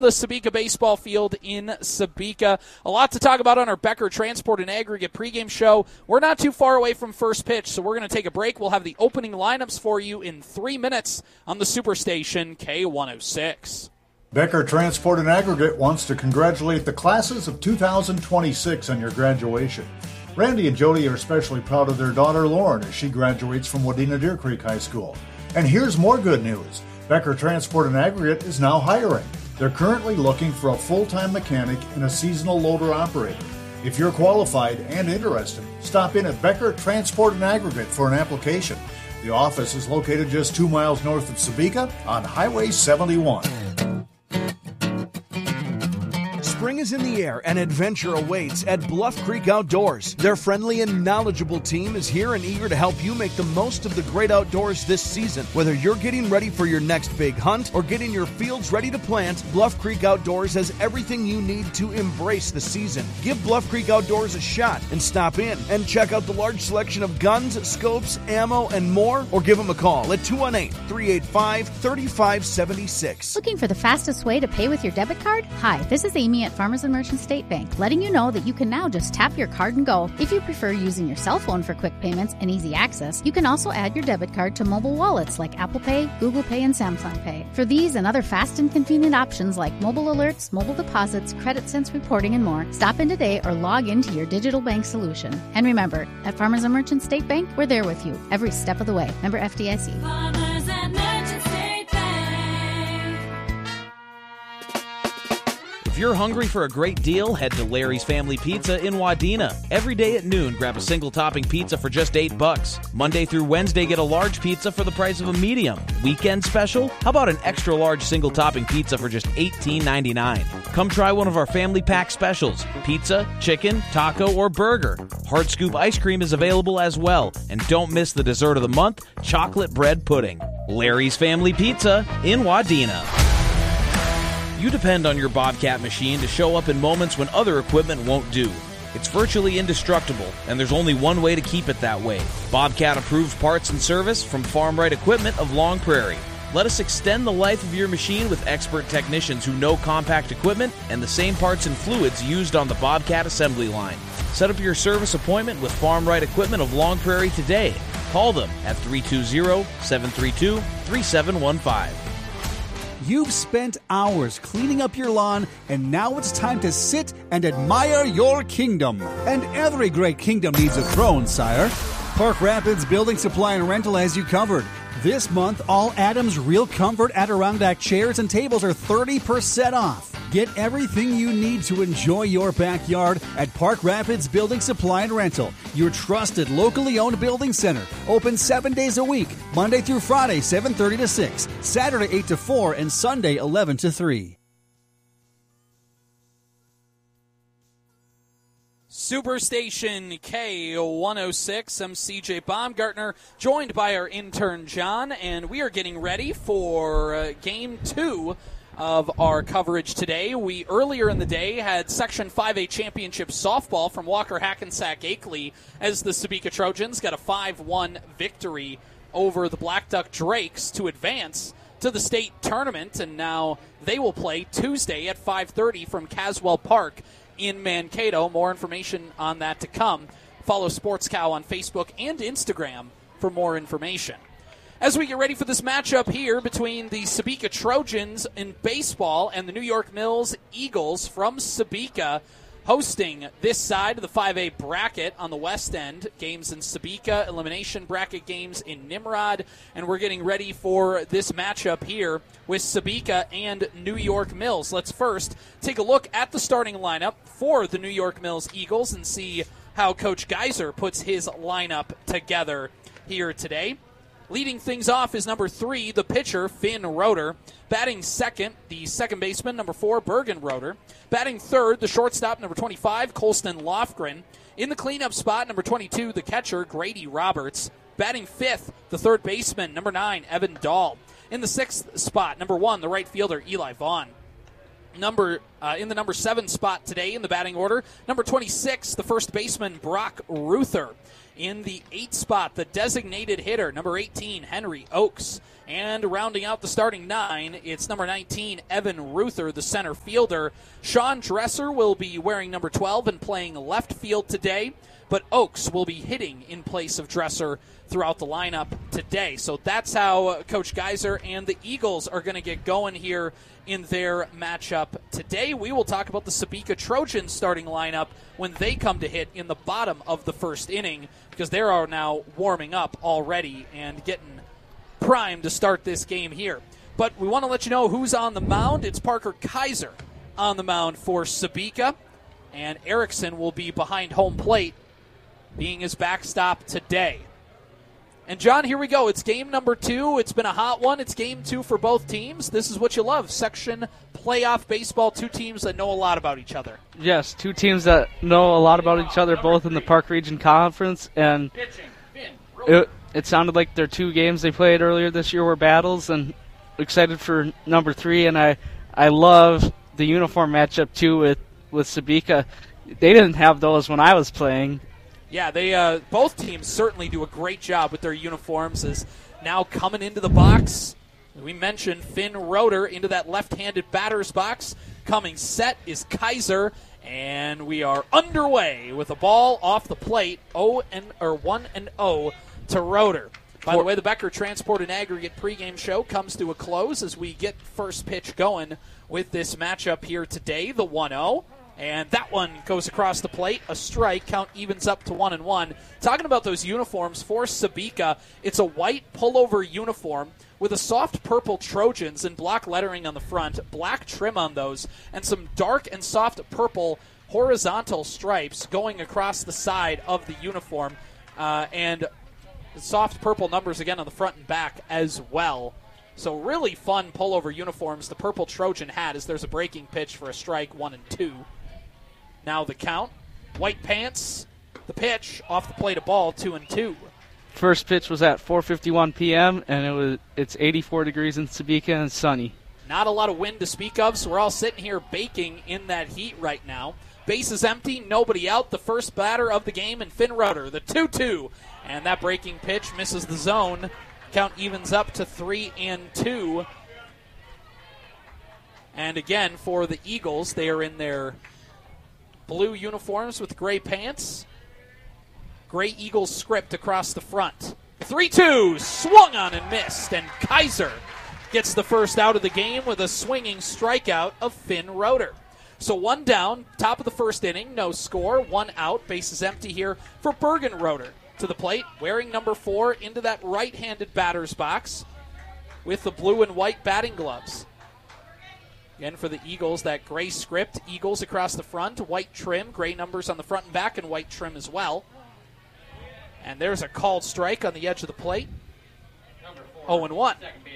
The Sebeka baseball field in Sebeka. A lot to talk about on our Becker Transport and Aggregate pregame show. We're not too far away from first pitch, so we're going to take a break. We'll have the opening lineups for you in 3 minutes on the Superstation K106. Becker Transport and Aggregate wants to congratulate the classes of 2026 on your graduation. Randy and Jody are especially proud of their daughter Lauren as she graduates from Wadena Deer Creek High School. And here's more good news. Becker Transport and Aggregate is now hiring. They're currently looking for a full-time mechanic and a seasonal loader operator. If you're qualified and interested, stop in at Becker Transport and Aggregate for an application. The office is located just 2 miles north of Sebeka on Highway 71. Spring is in the air and adventure awaits at Bluff Creek Outdoors. Their friendly and knowledgeable team is here and eager to help you make the most of the great outdoors this season. Whether you're getting ready for your next big hunt or getting your fields ready to plant, Bluff Creek Outdoors has everything you need to embrace the season. Give Bluff Creek Outdoors a shot and stop in and check out the large selection of guns, scopes, ammo, and more, or give them a call at 218-385-3576. Looking for the fastest way to pay with your debit card? Hi, this is Amy at Farmers and Merchant State Bank, letting you know that you can now just tap your card and go. If you prefer using your cell phone for quick payments and easy access, you can also add your debit card to mobile wallets like Apple Pay, Google Pay, and Samsung Pay. For these and other fast and convenient options like mobile alerts, mobile deposits, credit sense reporting, and more, stop in today or log into your digital bank solution. And remember, at Farmers and Merchant State Bank, we're there with you every step of the way. Member FDIC. Farmers and Merchant State Bank. If you're hungry for a great deal, head to Larry's Family Pizza in Wadena. Every day at noon, grab a single topping pizza for just $8. Monday through Wednesday, get a large pizza for the price of a medium. Weekend special? How about an extra large single topping pizza for just $18.99? Come try one of our family pack specials: pizza, chicken, taco, or burger. Hard scoop ice cream is available as well. And don't miss the dessert of the month, chocolate bread pudding. Larry's Family Pizza in Wadena. You depend on your Bobcat machine to show up in moments when other equipment won't do. It's virtually indestructible, and there's only one way to keep it that way. Bobcat approved parts and service from Farm Right Equipment of Long Prairie. Let us extend the life of your machine with expert technicians who know compact equipment and the same parts and fluids used on the Bobcat assembly line. Set up your service appointment with Farm Right Equipment of Long Prairie today. Call them at 320-732-3715. You've spent hours cleaning up your lawn, and now it's time to sit and admire your kingdom. And every great kingdom needs a throne, sire. Park Rapids Building Supply and Rental has you covered. This month, all Adams Real Comfort Adirondack chairs and tables are 30% off. Get everything you need to enjoy your backyard at Park Rapids Building Supply and Rental, your trusted locally owned building center. Open 7 days a week, Monday through Friday, 7:30 to 6, Saturday 8 to 4, and Sunday 11 to 3. Superstation K106. I'm CJ Baumgartner, joined by our intern John, and we are getting ready for Game 2 of our coverage today. We, earlier in the day, had Section 5A Championship softball from Walker Hackensack Akeley as the Sebeka Trojans got a 5-1 victory over the Black Duck Drakes to advance to the state tournament, and now they will play Tuesday at 5:30 from Caswell Park in Mankato. More information on that to come. Follow Sports Cow on Facebook and Instagram for more information. As we get ready for this matchup here between the Sebeka Trojans in baseball and the New York Mills Eagles from Sebeka, hosting this side of the 5A bracket on the west end. Games in Sebeka, elimination bracket games in Nimrod, and we're getting ready for this matchup here with Sebeka and New York Mills. Let's first take a look at the starting lineup for the New York Mills Eagles and see how Coach Geiser puts his lineup together here today. Leading things off is number 3, the pitcher, Finn Roeder. Batting second, the second baseman, number 4, Bergen Roeder. Batting third, the shortstop, number 25, Colston Lofgren. In the cleanup spot, number 22, the catcher, Grady Roberts. Batting fifth, the third baseman, number 9, Evan Dahl. In the sixth spot, number 1, the right fielder, Eli Vaughn. In the number 7 spot today in the batting order, number 26, the first baseman, Brock Ruther. In the 8th spot, the designated hitter, number 18, Henry Oakes. And rounding out the starting 9, it's number 19, Evan Ruther, the center fielder. Sean Dresser will be wearing number 12 and playing left field today, but Oakes will be hitting in place of Dresser throughout the lineup today. So that's how Coach Geiser and the Eagles are going to get going here in their matchup today. We will talk about the Sebeka Trojans starting lineup when they come to hit in the bottom of the first inning, because they are now warming up already and getting primed to start this game here. But we want to let you know who's on the mound. It's Parker Kaiser on the mound for Sebeka, and Erickson will be behind home plate, being his backstop today. And, John, here we go. It's game number 2. It's been a hot one. It's game 2 for both teams. This is what you love. Section playoff baseball, 2 teams that know a lot about each other. Yes, 2 teams that know a lot about each other, both in the Park Region Conference. And it sounded like their 2 games they played earlier this year were battles, and excited for number 3. And I love the uniform matchup, too, with Sebeka. They didn't have those when I was playing. Yeah, they both teams certainly do a great job with their uniforms. As now coming into the box, we mentioned Finn Roeder into that left-handed batter's box. Coming set is Kaiser, and we are underway with a ball off the plate. 1-0 to Roeder. By the way, the Becker Transport and Aggregate pregame show comes to a close as we get first pitch going with this matchup here today. The 1-0. And that one goes across the plate. A strike. Count evens up to 1-1. Talking about those uniforms for Sebeka, it's a white pullover uniform with a soft purple Trojans and block lettering on the front, black trim on those, and some dark and soft purple horizontal stripes going across the side of the uniform. And soft purple numbers again on the front and back as well. So really fun pullover uniforms the purple Trojan had, as there's a breaking pitch for a strike, 1-2. Now the count, white pants, the pitch, off the plate of ball, 2-2. First pitch was at 4:51 p.m., and it's 84 degrees in Sebeka and sunny. Not a lot of wind to speak of, so we're all sitting here baking in that heat right now. Base is empty, nobody out. The first batter of the game, and Finn Roeder, the 2-2. And that breaking pitch misses the zone. Count evens up to 3-2. And again, for the Eagles, they are in their blue uniforms with gray pants. Gray Eagles script across the front. 3-2, swung on and missed, and Kaiser gets the first out of the game with a swinging strikeout of Finn Roeder. So 1 down, top of the first inning, no score, 1 out, base is empty here for Bergen Roeder. To the plate, wearing number 4 into that right-handed batter's box with the blue and white batting gloves. Again, for the Eagles, that gray script, Eagles across the front, white trim, gray numbers on the front and back, and white trim as well. And there's a called strike on the edge of the plate. 0-1.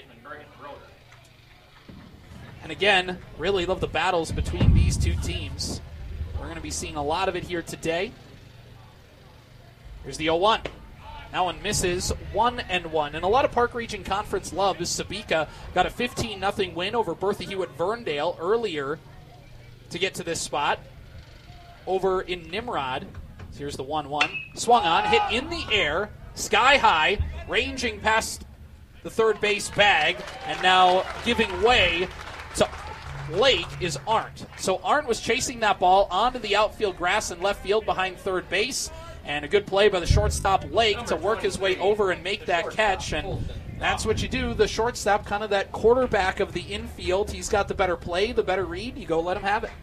And again, really love the battles between these 2 teams. We're going to be seeing a lot of it here today. Here's the 0-1. That one misses, 1-1. And a lot of Park Region Conference love is Sebeka got a 15-0 win over Bertha Hewitt Verndale earlier to get to this spot. Over in Nimrod. So here's the 1-1. Swung on, hit in the air, sky high, ranging past the third base bag, and now giving way to Lake is Arndt. So Arndt was chasing that ball onto the outfield grass and left field behind third base. And a good play by the shortstop, Lake, to work his way over and make that catch. And that's what you do. The shortstop, kind of that quarterback of the infield. He's got the better play, the better read. You go let him have it.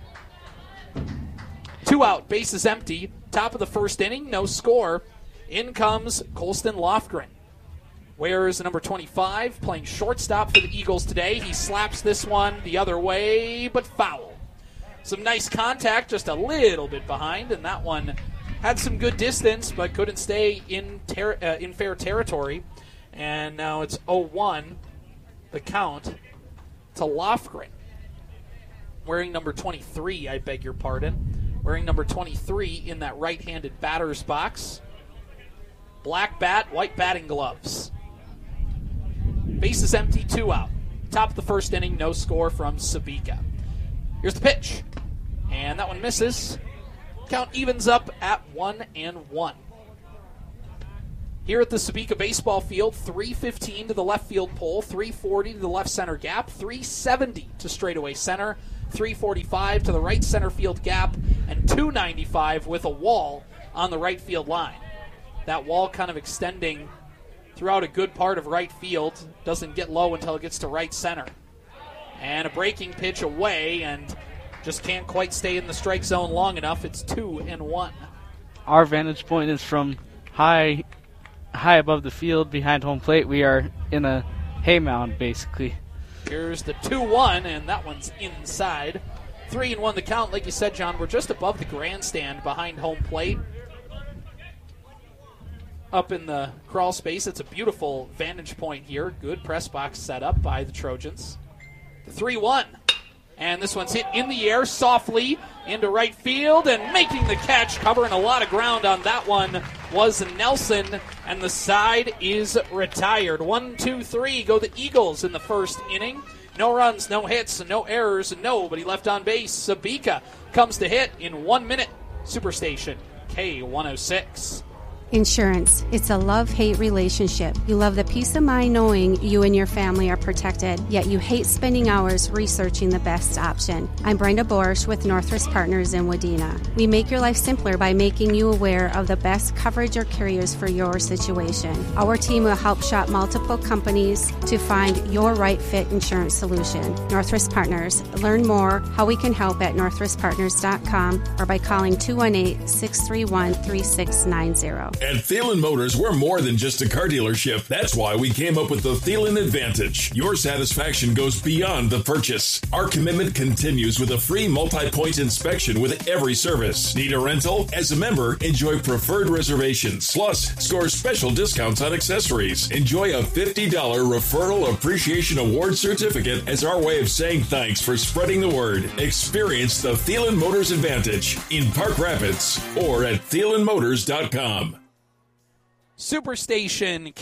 2 out, base is empty. Top of the first inning, no score. In comes Colston Lofgren. Wears number 25, playing shortstop for the Eagles today. He slaps this one the other way, but foul. Some nice contact, just a little bit behind, and that one had some good distance, but couldn't stay in fair territory. And now it's 0-1, the count, to Lofgren. Wearing number 23, I beg your pardon. Wearing number 23 in that right-handed batter's box. Black bat, white batting gloves. Base is empty, 2 out. Top of the first inning, no score from Sebeka. Here's the pitch. And that one misses. Count evens up at 1-1. Here at the Sebeka baseball field, 315 to the left field pole, 340 to the left center gap, 370 to straightaway center, 345 to the right center field gap, and 295 with a wall on the right field line. That wall kind of extending throughout a good part of right field. Doesn't get low until it gets to right center. And a breaking pitch away, and just can't quite stay in the strike zone long enough. It's 2-1. Our vantage point is from high above the field behind home plate. We are in a hay mound, basically. Here's the 2-1, and that one's inside. 3-1 the count. Like you said, John, we're just above the grandstand behind home plate. Up in the crawl space. It's a beautiful vantage point here. Good press box set up by the Trojans. The 3-1. And this one's hit in the air softly into right field, and making the catch, covering a lot of ground on that one, was Nelson, and the side is retired. 1-2-3 go the Eagles in the first inning. No runs, no hits, no errors, nobody left on base. Sebeka comes to hit in 1 minute. Superstation K106. Insurance. It's a love-hate relationship. You love the peace of mind knowing you and your family are protected, yet you hate spending hours researching the best option. I'm Brenda Borsch with Northwest Partners in Wadena. We make your life simpler by making you aware of the best coverage or carriers for your situation. Our team will help shop multiple companies to find your right fit insurance solution. Northwest Partners. Learn more how we can help at northwestpartners.com or by calling 218-631-3690. At Thielen Motors, we're more than just a car dealership. That's why we came up with the Thielen Advantage. Your satisfaction goes beyond the purchase. Our commitment continues with a free multi-point inspection with every service. Need a rental? As a member, enjoy preferred reservations. Plus, score special discounts on accessories. Enjoy a $50 Referral Appreciation Award certificate as our way of saying thanks for spreading the word. Experience the Thielen Motors Advantage in Park Rapids or at thielenmotors.com. Superstation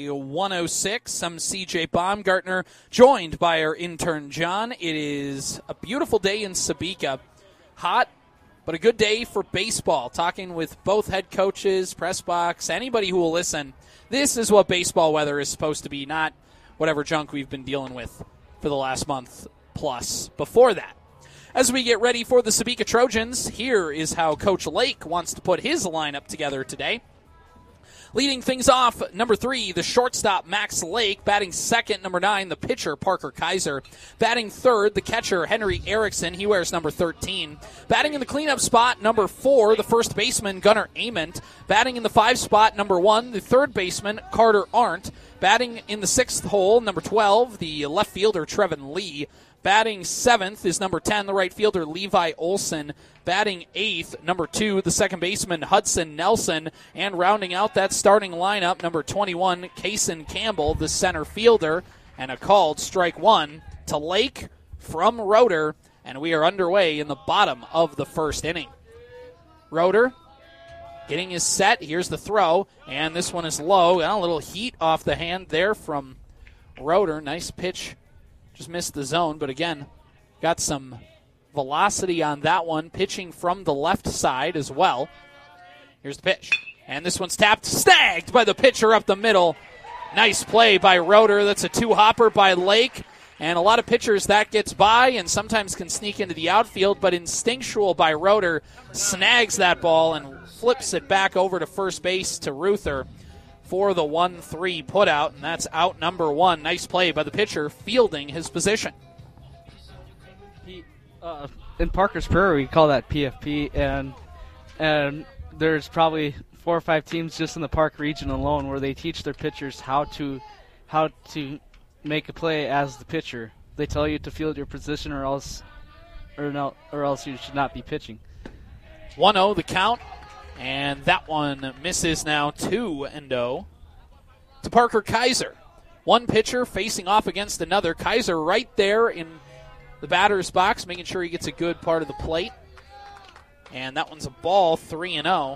K106. I'm CJ Baumgartner, joined by our intern John. It is a beautiful day in Sebeka. Hot, but a good day for baseball. Talking with both head coaches, press box, anybody who will listen. This is what baseball weather is supposed to be, not whatever junk we've been dealing with for the last month plus before that. As we get ready for the Sebeka Trojans, here is how Coach Lake wants to put his lineup together today. Leading things off, number 3, the shortstop, Max Lake. Batting second, number 9, the pitcher, Parker Kaiser. Batting third, the catcher, Henry Erickson. He wears number 13. Batting in the cleanup spot, number 4, the first baseman, Gunnar Ament. Batting in the 5 spot, number 1, the third baseman, Carter Arndt. Batting in the 6th hole, number 12, the left fielder, Trevin Lee. Batting 7th is number 10, the right fielder, Levi Olson. Batting 8th, number 2, the second baseman, Hudson Nelson. And rounding out that starting lineup, number 21, Kaysen Campbell, the center fielder. And a called strike 1 to Lake from Roeder. And we are underway in the bottom of the first inning. Roeder getting his set. Here's the throw. And this one is low. Got a little heat off the hand there from Roeder. Nice pitch. Just missed the zone, but again, got some velocity on that one, pitching from the left side as well. Here's the pitch. And this one's tapped, snagged by the pitcher up the middle. Nice play by Roeder. That's a 2-hopper by Lake. And a lot of pitchers that gets by and sometimes can sneak into the outfield, but instinctual by Roeder, snags that ball and flips it back over to first base to Ruther for the 1-3 putout, and that's out number 1. Nice play by the pitcher, fielding his position. In Parker's Prairie, we call that PFP, and there's probably 4 or 5 teams just in the Park region alone where they teach their pitchers how to make a play as the pitcher. They tell you to field your position, or else you should not be pitching. 1-0 the count. And that one misses now, 2-0 to Parker Kaiser. One pitcher facing off against another. Kaiser right there in the batter's box, making sure he gets a good part of the plate. And that one's a ball, 3-0.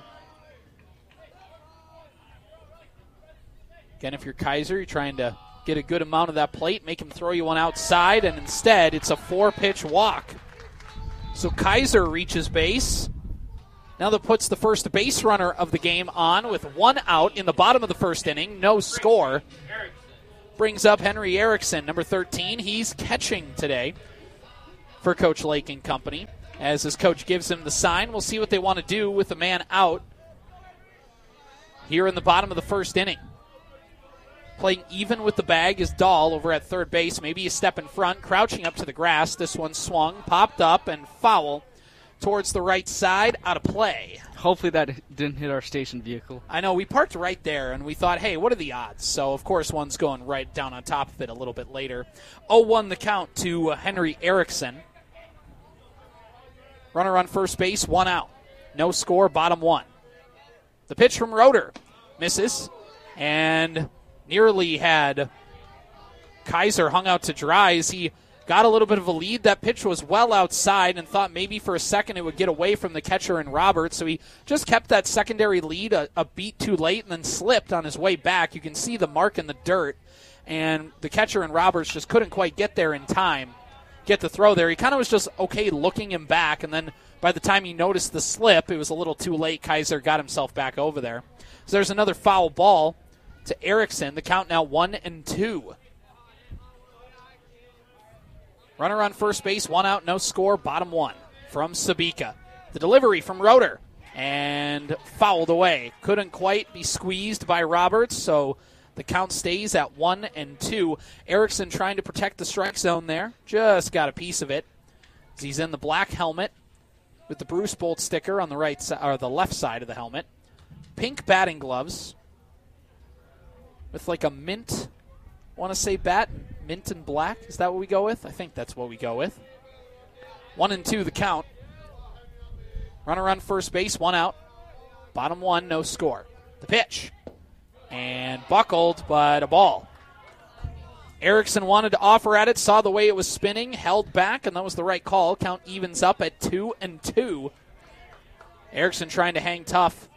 Again, if you're Kaiser, you're trying to get a good amount of that plate, make him throw you one outside, and instead it's a 4-pitch walk. So Kaiser reaches base. Now that puts the first base runner of the game on with 1 out in the bottom of the first inning. No score. Brings up Henry Erickson, number 13. He's catching today for Coach Lake and company. As his coach gives him the sign, we'll see what they want to do with a man out here in the bottom of the first inning. Playing even with the bag is Dahl over at third base. Maybe a step in front, crouching up to the grass. This one swung, popped up, and foul towards the right side, out of play. Hopefully that didn't hit our station vehicle. I know, we parked right there, and we thought, hey, what are the odds? So, of course, one's going right down on top of it a little bit later. 0-1 the count to Henry Erickson. Runner on first base, 1 out. No score, bottom 1. The pitch from Roeder misses, and nearly had Kaiser hung out to dry as he got a little bit of a lead. That pitch was well outside and thought maybe for a second it would get away from the catcher and Roberts, so he just kept that secondary lead a beat too late and then slipped on his way back. You can see the mark in the dirt, and the catcher and Roberts just couldn't quite get there in time, get the throw there. He kind of was just okay looking him back, and then by the time he noticed the slip, it was a little too late. Kaiser got himself back over there. So there's another foul ball to Erickson. The count now 1-2. Runner on first base, 1 out, no score, bottom 1 from Sabika. The delivery from Roeder and fouled away. Couldn't quite be squeezed by Roberts, so the count stays at 1-2. Erickson trying to protect the strike zone there. Just got a piece of it as he's in the black helmet with the Bruce Bolt sticker on the right side or the left side of the helmet. Pink batting gloves with like a mint, want to say bat, mint and black. Is that what we go with? I think that's what we go with. 1-2 the count. Runner on first base, 1 out. Bottom 1, no score. The pitch. And buckled, but a ball. Erickson wanted to offer at it, saw the way it was spinning, held back, and that was the right call. Count evens up at 2-2. Erickson trying to hang tough.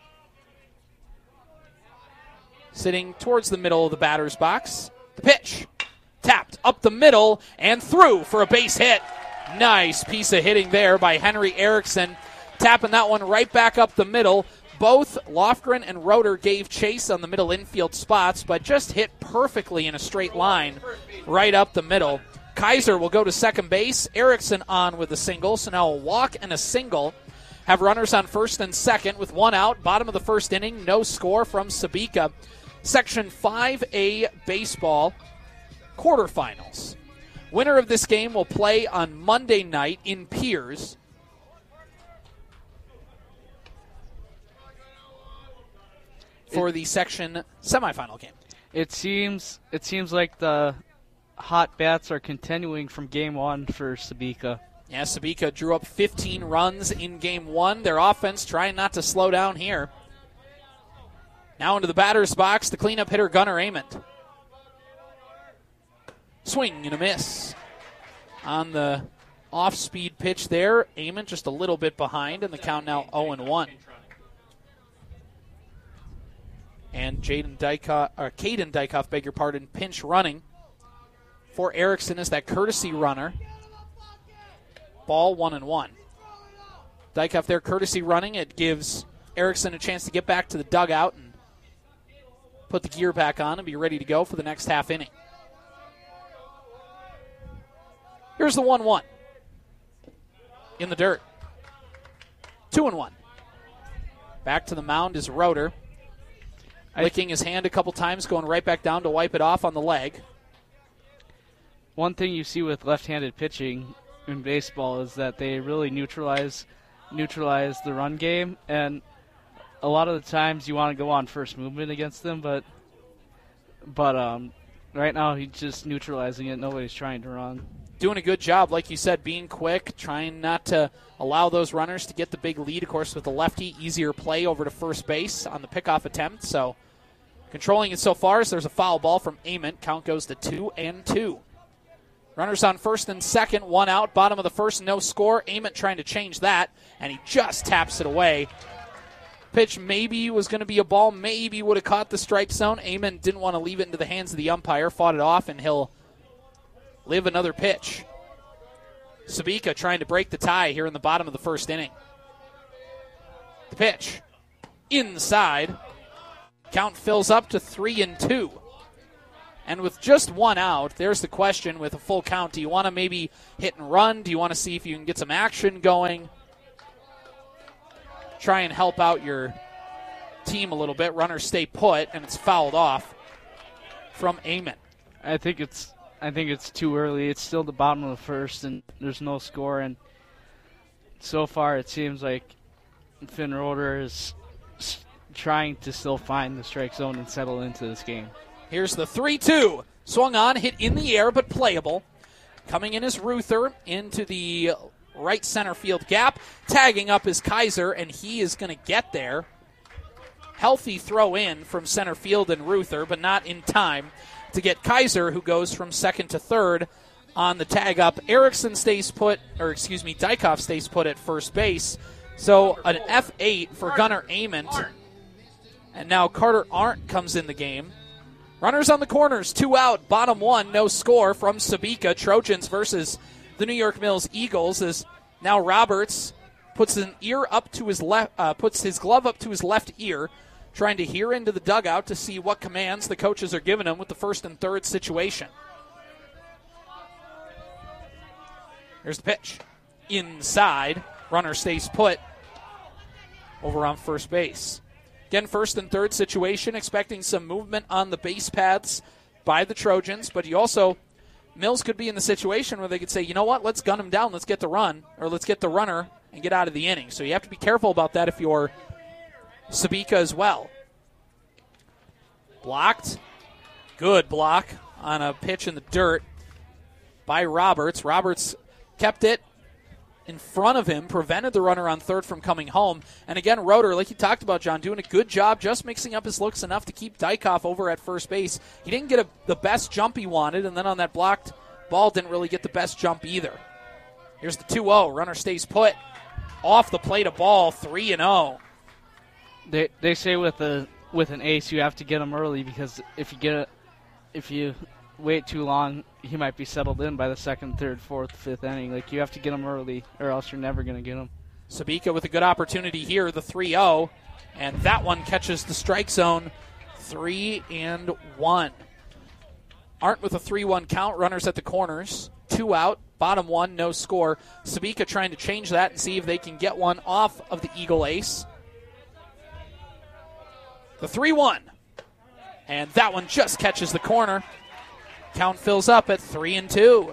Sitting towards the middle of the batter's box. The pitch. Tapped up the middle and through for a base hit. Nice piece of hitting there by Henry Erickson. Tapping that one right back up the middle. Both Lofgren and Roeder gave chase on the middle infield spots, but just hit perfectly in a straight line right up the middle. Kaiser will go to second base. Erickson on with a single, so now a walk and a single. Have runners on first and second with 1 out. Bottom of the first inning, no score from Sabika. Section 5A baseball quarterfinals. Winner of this game will play on Monday night in Piers. For the section semifinal game. It seems like the hot bats are continuing from game 1 for Sabika. Yeah, Sabika drew up 15 runs in game 1. Their offense trying not to slow down here. Now into the batter's box, the cleanup hitter Gunnar Ament. Swing and a miss. On the off-speed pitch there, Ament just a little bit behind, and the count now 0-1. And Caden Dykoff, beg your pardon, pinch running for Erickson as that courtesy runner. Ball 1-1. Dykoff there courtesy running. It gives Erickson a chance to get back to the dugout and put the gear back on and be ready to go for the next half inning. Here's the 1-1. In the dirt. 2-1. Back to the mound is Roeder. Licking his hand a couple times, going right back down to wipe it off on the leg. One thing you see with left-handed pitching in baseball is that they really neutralize the run game, and a lot of the times you want to go on first movement against them, but right now he's just neutralizing it. Nobody's trying to run. Doing a good job, like you said, being quick, trying not to allow those runners to get the big lead. Of course, with the lefty, easier play over to first base on the pickoff attempt. So controlling it so far as there's a foul ball from Ament. Count goes to 2-2. Runners on first and second, 1 out. Bottom of the first, no score. Ament trying to change that, and he just taps it away. Pitch maybe was going to be a ball, maybe would have caught the strike zone. Ament didn't want to leave it into the hands of the umpire, fought it off, and he'll live another pitch. Sabika trying to break the tie here in the bottom of the first inning. The pitch. Inside. Count fills up to 3-2. And with just one out, there's the question with a full count. Do you want to maybe hit and run? Do you want to see if you can get some action going? Try and help out your team a little bit. Runners stay put, and it's fouled off from Amon. I think it's too early. It's still the bottom of the first, and there's no score. And so far, it seems like Finn Roeder is trying to still find the strike zone and settle into this game. Here's the 3-2. Swung on, hit in the air, but playable. Coming in is Ruther into the right center field gap. Tagging up is Kaiser, and he is going to get there. Healthy throw in from center field and Ruther, but not in time to get Kaiser, who goes from second to third on the tag up. Dykhoff stays put at first base. So an F8 for Gunnar Ament. And now Carter Arndt comes in the game. Runners on the corners, 2 out, bottom 1, no score from Sabika. Trojans versus the New York Mills Eagles as now Roberts puts his glove up to his left ear, trying to hear into the dugout to see what commands the coaches are giving him with the first and third situation. Here's the pitch. Inside. Runner stays put over on first base. Again, first and third situation, expecting some movement on the base paths by the Trojans, but Mills could be in the situation where they could say, you know what, let's gun him down, let's get the run, or let's get the runner and get out of the inning. So you have to be careful about that if you're Sabika as well. Blocked. Good block on a pitch in the dirt by Roberts. Roberts kept it in front of him, prevented the runner on third from coming home. And again, Roeder, like you talked about, John, doing a good job just mixing up his looks enough to keep Dykhoff over at first base. He didn't get the best jump he wanted, and then on that blocked ball didn't really get the best jump either. Here's the 2-0. Runner stays put. Off the plate a ball, 3-0. They say with an ace you have to get him early, because if you wait too long, he might be settled in by the second, third, fourth, fifth inning. Like, you have to get him early, or else you're never going to get him. Sabika with a good opportunity here, the 3-0, and that one catches the strike zone, 3-1. Arndt with a 3-1 count, runners at the corners, 2 out, bottom 1, no score. Sabika trying to change that and see if they can get one off of the Eagle ace. The 3-1, and that one just catches the corner. Count fills up at 3-2.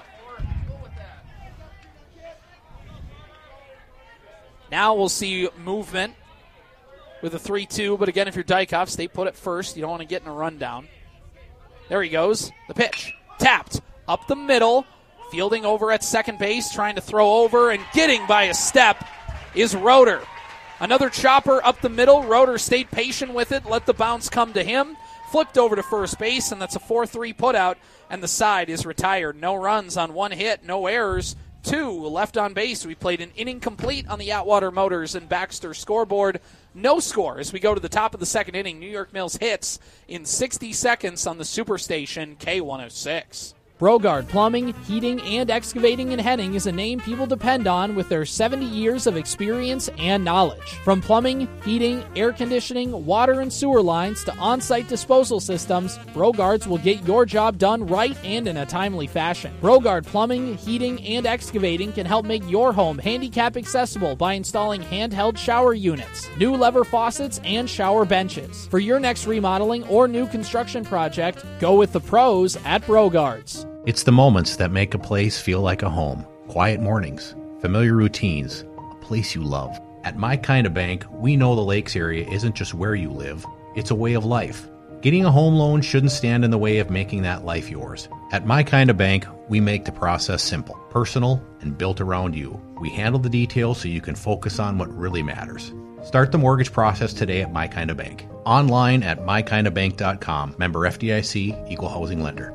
Now we'll see movement with a 3-2, but again, if you're Dykhoff, stay put at first. You don't want to get in a rundown. There he goes. The pitch. Tapped up the middle. Fielding over at second base, trying to throw over, and getting by a step is Roeder. Another chopper up the middle. Roeder stayed patient with it, let the bounce come to him. Flipped over to first base, and that's a 4-3 putout, and the side is retired. No runs on 1 hit, no errors, 2 left on base. We played an inning complete on the Atwater Motors and Baxter scoreboard. No score as we go to the top of the second inning. New York Mills hits in 60 seconds on the Superstation K106. Brogard Plumbing, Heating, and Excavating in Henning is a name people depend on with their 70 years of experience and knowledge. From plumbing, heating, air conditioning, water and sewer lines to on-site disposal systems, Brogards will get your job done right and in a timely fashion. Brogard Plumbing, Heating, and Excavating can help make your home handicap accessible by installing handheld shower units, new lever faucets, and shower benches. For your next remodeling or new construction project, go with the pros at Brogards. It's the moments that make a place feel like a home. Quiet mornings, familiar routines, a place you love. At My Kind of Bank, we know the Lakes area isn't just where you live, it's a way of life. Getting a home loan shouldn't stand in the way of making that life yours. At My Kind of Bank, we make the process simple, personal, and built around you. We handle the details so you can focus on what really matters. Start the mortgage process today at My Kind of Bank. Online at mykindofbank.com. Member FDIC, Equal Housing Lender.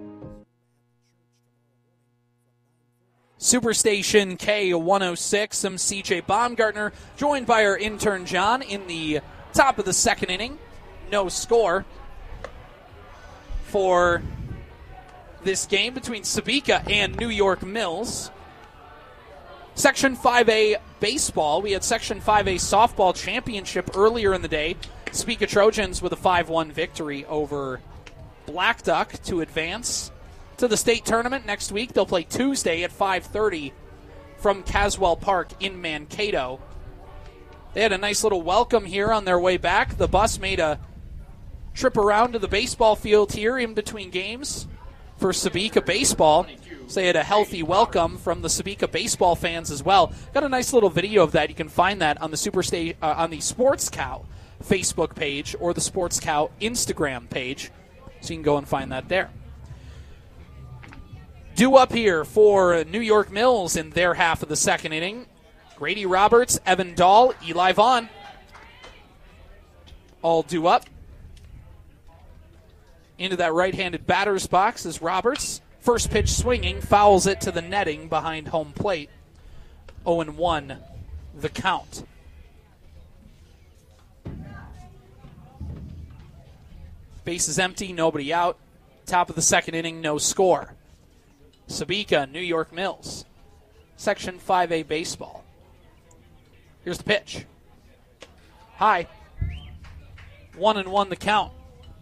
Superstation K106, I'm CJ Baumgartner, joined by our intern John in the top of the second inning. No score for this game between Sabika and New York Mills. Section 5A baseball. We had Section 5A softball championship earlier in the day. Topeka Trojans with a 5-1 victory over Black Duck to advance to the state tournament next week. They'll play Tuesday at 5:30 from Caswell Park in Mankato. They had a nice little welcome here on their way back. The bus made a trip around to the baseball field here in between games for Topeka baseball. So they had a healthy welcome from the Topeka baseball fans as well. Got a nice little video of that. You can find that on the on the Sports Cow Facebook page or the Sports Cow Instagram page. So you can go and find that there. Due up here for New York Mills in their half of the second inning. Grady Roberts, Evan Dahl, Eli Vaughn. All due up. Into that right-handed batter's box is Roberts. First pitch swinging, fouls it to the netting behind home plate. 0-1 the count. Base is empty, nobody out. Top of the second inning, no score. Topeka, New York Mills. Section 5A baseball. Here's the pitch. High. 1-1 the count.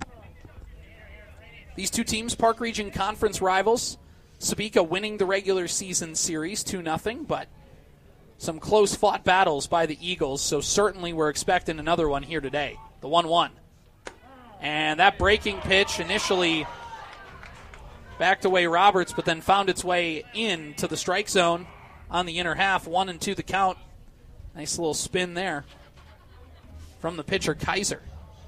These two teams, Park Region Conference rivals. Topeka winning the regular season series 2-0, but some close-fought battles by the Eagles, so certainly we're expecting another one here today. The 1-1. And that breaking pitch initially backed away Roberts, but then found its way into the strike zone on the inner half. 1-2 the count. Nice little spin there from the pitcher, Kaiser.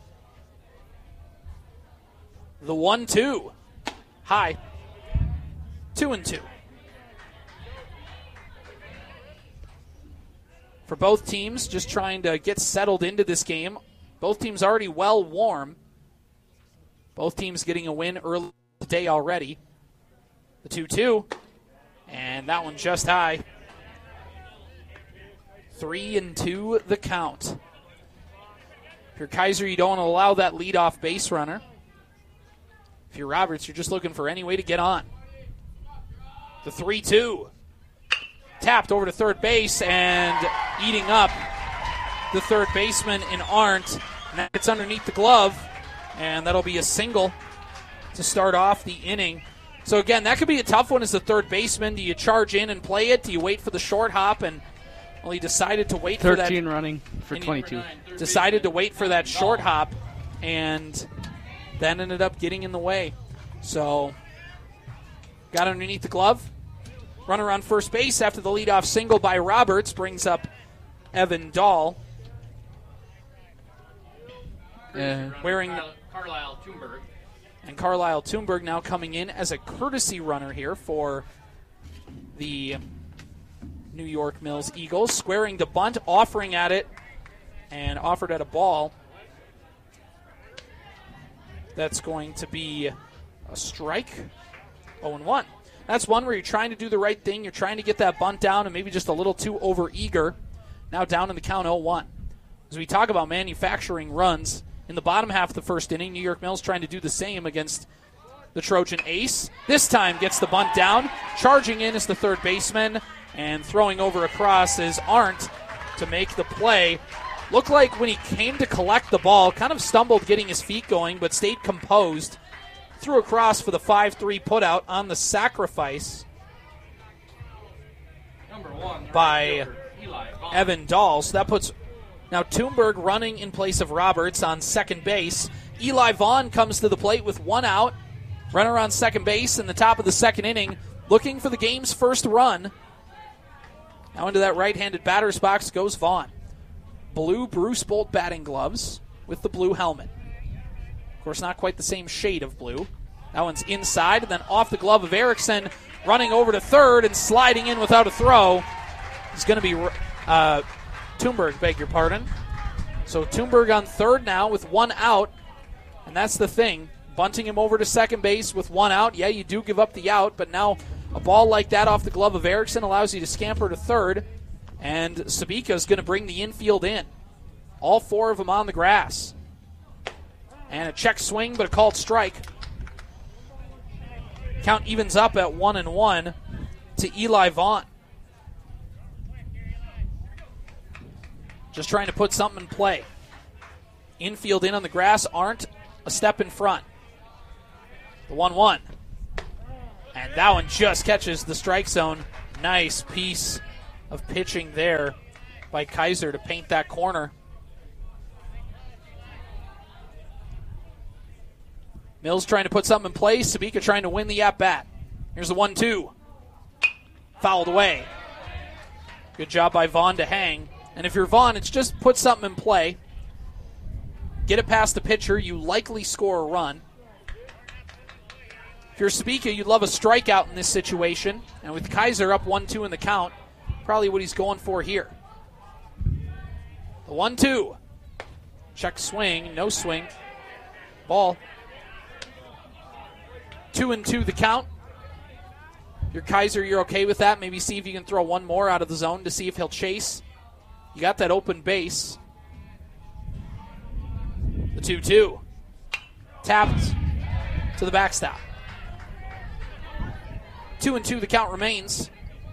The 1-2. High. 2-2. For both teams, just trying to get settled into this game. Both teams already well warm. Both teams getting a win early today already. The 2-2. And that one just high. 3-2 the count. If you're Kaiser, you don't want to allow that leadoff base runner. If you're Roberts, you're just looking for any way to get on. The 3-2. Tapped over to third base and eating up the third baseman in Arndt. And that gets underneath the glove, and that'll be a single to start off the inning. So, again, that could be a tough one as the third baseman. Do you charge in and play it? Do you wait for the short hop? And, well, he decided to wait for that. 13 running for 22. Decided to wait for that short hop, and then ended up getting in the way. So, got underneath the glove. Runner on first base after the leadoff single by Roberts brings up Evan Dahl. Wearing Carlisle Thunberg. And Carlisle Thunberg now coming in as a courtesy runner here for the New York Mills Eagles. Squaring to bunt, offering at it, and offered at a ball. That's going to be a strike. 0-1. That's one where you're trying to do the right thing. You're trying to get that bunt down and maybe just a little too over-eager. Now down in the count 0-1. As we talk about manufacturing runs, in the bottom half of the first inning, New York Mills trying to do the same against the Trojan ace. This time gets the bunt down. Charging in is the third baseman. And throwing over across is Arndt to make the play. Looked like when he came to collect the ball, kind of stumbled getting his feet going, but stayed composed. Threw across for the 5-3 putout on the sacrifice by Evan Dahl. So that puts now Thunberg running in place of Roberts on second base. Eli Vaughn comes to the plate with one out. Runner on second base in the top of the second inning, looking for the game's first run. Now into that right-handed batter's box goes Vaughn. Blue Bruce Bolt batting gloves with the blue helmet. Of course, not quite the same shade of blue. That one's inside, and then off the glove of Erickson, running over to third and sliding in without a throw. It's going to be Thunberg, beg your pardon. So Thunberg on third now with one out, and that's the thing. Bunting him over to second base with one out. Yeah, you do give up the out, but now a ball like that off the glove of Erickson allows you to scamper to third, and Topeka is going to bring the infield in. All four of them on the grass. And a check swing, but a called strike. Count evens up at 1-1 to Eli Vaughn. just trying to put something in play. Infield in on the grass, aren't a step in front. The 1-1. And that one just catches the strike zone. Nice piece of pitching there by Kaiser to paint that corner. Mills trying to put something in place. Sabika trying to win the at-bat. Here's the 1-2. Fouled away. Good job by Vaughn to hang. And if you're Vaughn, it's just put something in play. Get it past the pitcher. You likely score a run. If you're Sabika, you'd love a strikeout in this situation. And with Kaiser up 1-2 in the count, probably what he's going for here. The 1-2. Check swing. No swing. Ball. 2-2 the count. Your Kaiser, you're okay with that. Maybe see if you can throw one more out of the zone to see if he'll chase. You got that open base. The 2-2. Tapped to the backstop. 2-2 the count remains.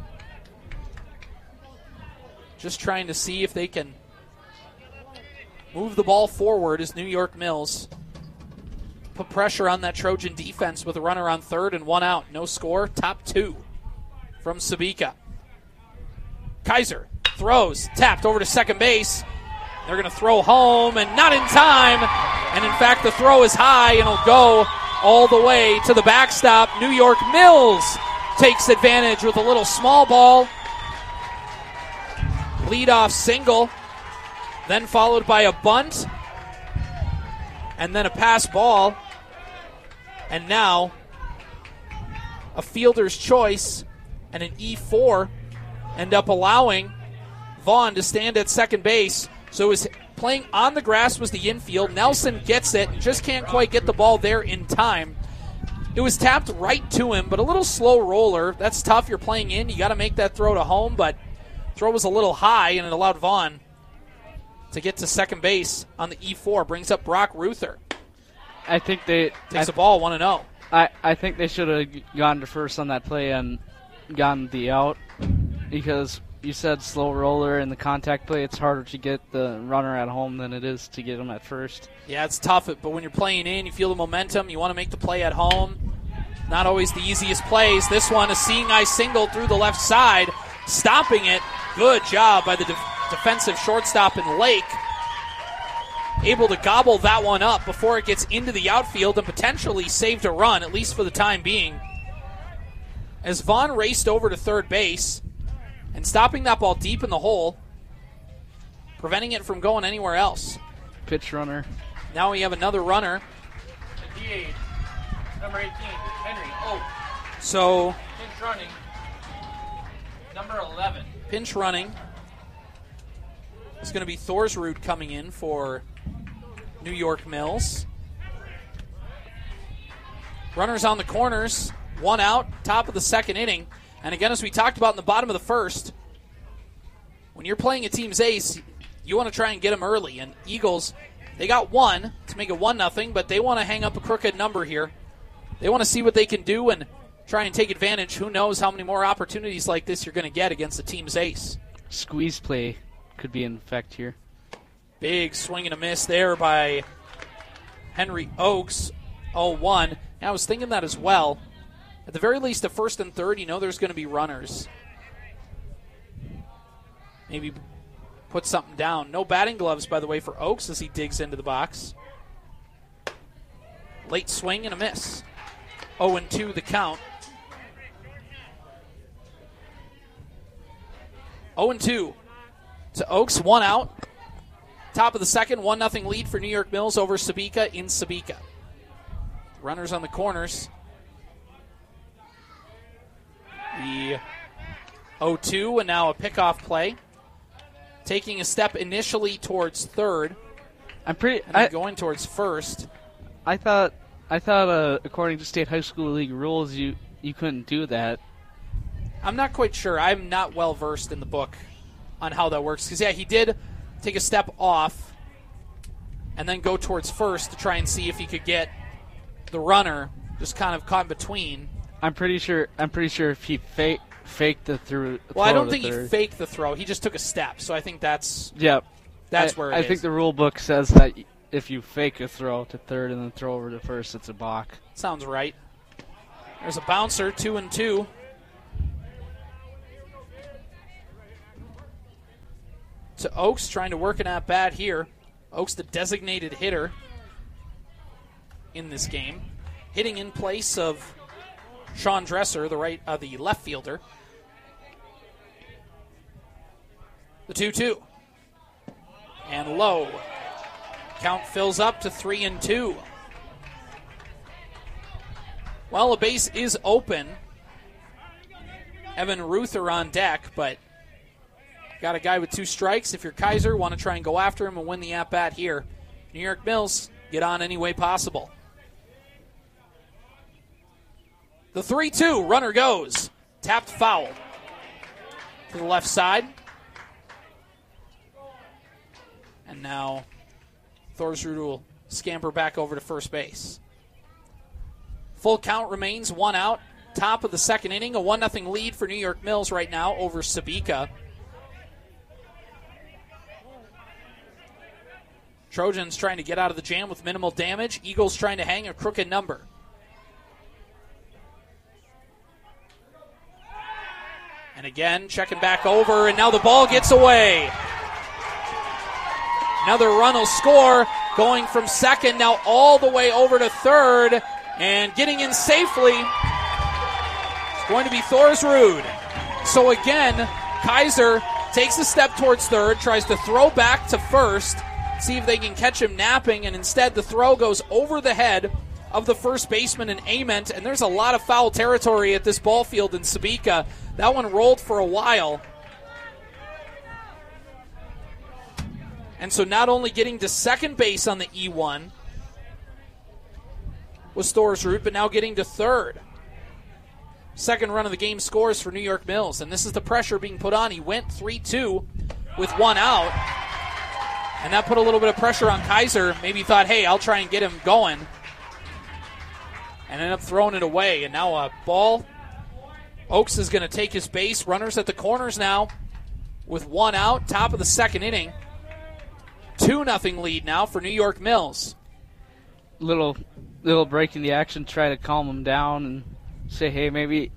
Just trying to see if they can move the ball forward as New York Mills put pressure on that Trojan defense with a runner on third and one out. No score. Top 2 from Sabika. Kaiser throws. Tapped over to second base. They're going to throw home and not in time. And in fact, the throw is high and it'll go all the way to the backstop. New York Mills takes advantage with a little small ball. Leadoff single. Then followed by a bunt. And then a pass ball. And now a fielder's choice and an E4 end up allowing Vaughn to stand at second base. So his playing on the grass was the infield. Nelson gets it, just can't quite get the ball there in time. It was tapped right to him, but a little slow roller. That's tough. You're playing in. You got to make that throw to home, but throw was a little high, and it allowed Vaughn to get to second base on the E4. Brings up Brock Ruther. I think they takes the ball 1-0. I think they should have gone to first on that play and gotten the out, because you said slow roller in the contact play. It's harder to get the runner at home than it is to get him at first. Yeah, it's tough, but when you're playing in, you feel the momentum. You want to make the play at home. Not always the easiest plays. This one, a seeing eye single through the left side, stopping it. Good job by the defensive shortstop in Lake. Able to gobble that one up before it gets into the outfield and potentially saved a run, at least for the time being. As Vaughn raced over to third base and stopping that ball deep in the hole, preventing it from going anywhere else. Pitch runner. Now we have another runner. DH, number 18, Henry Oaks. So, pinch running, number 11. Pinch running. It's going to be Thorsrud coming in for New York Mills. Runners on the corners, one out, top of the second inning. And again, as we talked about in the bottom of the first, when you're playing a team's ace, you want to try and get them early. And Eagles, they got one to make it 1-0, but they want to hang up a crooked number here. They want to see what they can do and try and take advantage. Who knows how many more opportunities like this you're going to get against the team's ace. Squeeze play could be in effect here. Big swing and a miss there by Henry Oaks, 0-1. And I was thinking that as well. At the very least, at first and third, you know there's going to be runners. Maybe put something down. No batting gloves, by the way, for Oaks as he digs into the box. Late swing and a miss. 0-2 the count. 0-2 to Oaks, one out. Top of the second, 1-0 lead for New York Mills over Sabika in Sabika. Runners on the corners. The 0-2 and now a pickoff play. Taking a step initially towards third. Going towards first. I thought according to state high school league rules, you couldn't do that. I'm not quite sure. I'm not well versed in the book on how that works. Because, yeah, he did take a step off and then go towards first to try and see if he could get the runner just kind of caught in between. I'm pretty sure if he faked the throw. Well, I don't think he faked the throw. He just took a step. So I think that's. Yep. That's where it I is. think the rule book says that if you fake a throw to third and then throw over to first, it's a balk. Sounds right. There's a bouncer, 2-2. To Oaks, trying to work an at-bat here. Oaks, the designated hitter in this game. Hitting in place of Sean Dresser, the left fielder. The 2-2. And low. Count fills up to 3-2. Well, a base is open. Evan Ruther on deck, but got a guy with 2 strikes. If you're Kaiser, want to try and go after him and win the at-bat here. New York Mills, get on any way possible. The 3-2, runner goes. Tapped foul to the left side. And now Thorsrud will scamper back over to first base. Full count remains, 1 out. Top of the second inning, a 1-0 lead for New York Mills right now over Sabika. Trojans trying to get out of the jam with minimal damage. Eagles trying to hang a crooked number. And again, checking back over, and now the ball gets away. Another run will score, going from second now all the way over to third, and getting in safely is going to be Thorsrud. So again, Kaiser takes a step towards third, tries to throw back to first, see if they can catch him napping, and instead the throw goes over the head of the first baseman in Ament, and there's a lot of foul territory at this ball field in Sabika. That one rolled for a while. And so not only getting to second base on the E1 was Thorsrud, but now getting to third. Second run of the game scores for New York Mills, and this is the pressure being put on. He went 3-2 with 1 out, and that put a little bit of pressure on Kaiser. Maybe he thought, hey, I'll try and get him going, and ended up throwing it away. And now a ball. Oaks is going to take his base. Runners at the corners now with 1 out, top of the second inning. 2-0 lead now for New York Mills. Little break in the action, try to calm him down and say, hey, maybe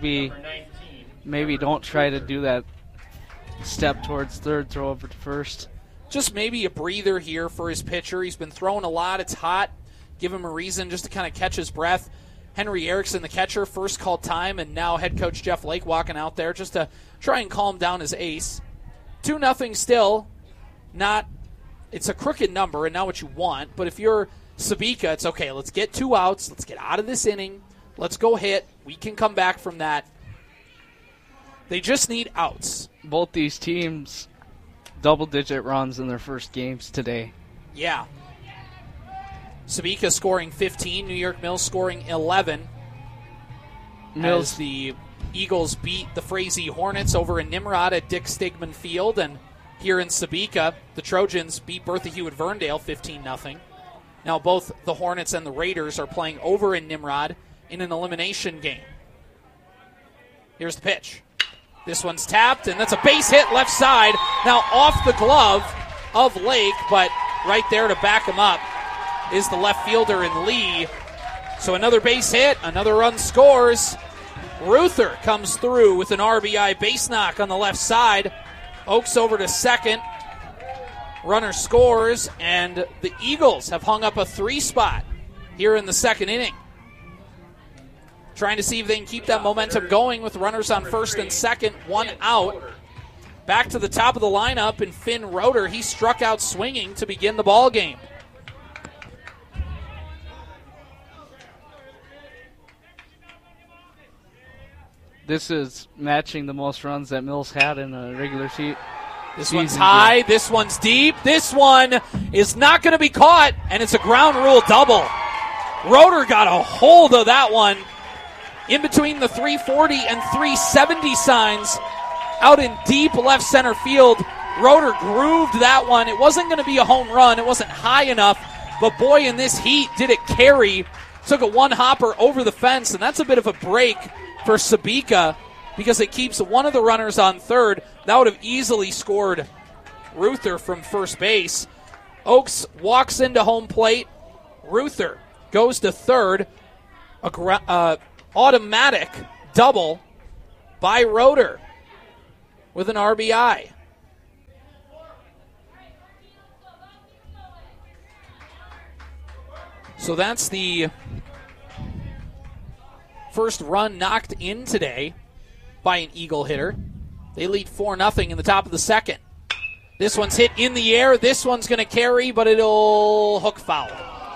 don't try to do that step towards third, throw over to first. Just maybe a breather here for his pitcher. He's been throwing a lot. It's hot. Give him a reason just to kind of catch his breath. Henry Erickson, the catcher, first called time, and now head coach Jeff Lake walking out there just to try and calm down his ace. 2-0 still. It's a crooked number and not what you want, but if you're Sabika, it's okay. Let's get 2 outs. Let's get out of this inning. Let's go hit. We can come back from that. They just need outs. Both these teams, double-digit runs in their first games today. Yeah. Sabika scoring 15, New York Mills scoring 11. Mills, as the Eagles beat the Frazee Hornets over in Nimrod at Dick Stigman Field, and here in Sabika, the Trojans beat Bertha Hewitt-Verndale 15-0. Now both the Hornets and the Raiders are playing over in Nimrod in an elimination game. Here's the pitch. This one's tapped, and that's a base hit left side. Now off the glove of Lake, but right there to back him up is the left fielder in Lee. So another base hit, another run scores. Ruther comes through with an RBI base knock on the left side. Oaks over to second. Runner scores, and the Eagles have hung up a 3 spot here in the second inning. Trying to see if they can keep that momentum going with runners on first and second, 1 out. Back to the top of the lineup, and Finn Roeder, he struck out swinging to begin the ball game. This is matching the most runs that Mills had in a regular season. This one's high, this one's deep, this one is not going to be caught, and it's a ground rule double. Roeder got a hold of that one in between the 340 and 370 signs out in deep left center field. Roeder grooved that one. It wasn't going to be a home run. It wasn't high enough, but boy, in this heat, did it carry. Took a one-hopper over the fence, and that's a bit of a break for Sabika because it keeps one of the runners on third. That would have easily scored Ruther from first base. Oaks walks into home plate. Ruther goes to third. Automatic double by Roeder with an RBI. So that's the first run knocked in today by an Eagle hitter. They lead 4-0 in the top of the second. This one's hit in the air. This one's going to carry, but it'll hook foul.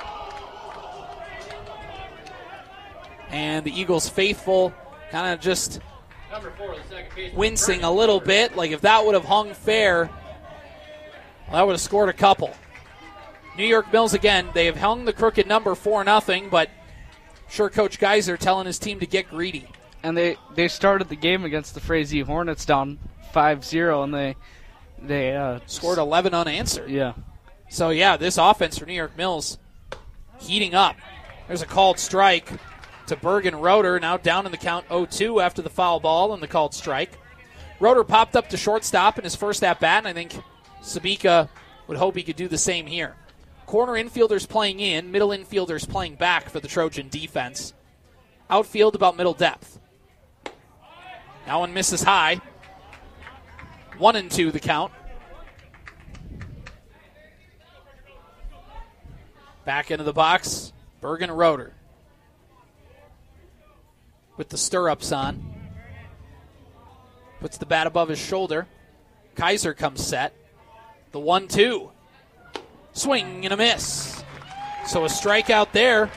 And the Eagles faithful kind of just wincing a little bit. Like if that would have hung fair, well, that would have scored a couple. New York Mills again, they have hung the crooked number 4-0, but sure Coach Geiser telling his team to get greedy. And they started the game against the Frazee Hornets down 5-0, and they scored 11 unanswered. Yeah. So, yeah, this offense for New York Mills heating up. There's a called strike to Bergen Roeder, now down in the count 0-2 after the foul ball and the called strike. Roeder popped up to shortstop in his first at-bat, and I think Sabika would hope he could do the same here. Corner infielders playing in, middle infielders playing back for the Trojan defense. Outfield about middle depth. That one misses high. 1-2 the count. Back into the box, Bergen Roeder with the stirrups on. Puts the bat above his shoulder. Kaiser comes set. The 1-2. Swing and a miss. So a strikeout there